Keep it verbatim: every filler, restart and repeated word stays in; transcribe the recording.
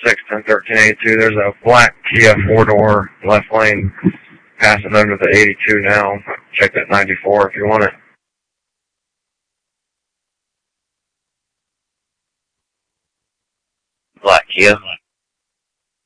six ten thirteen eighty-two. There's a black Kia four-door left lane passing under the eighty-two now. Check that ninety-four if you want it. Black Kia.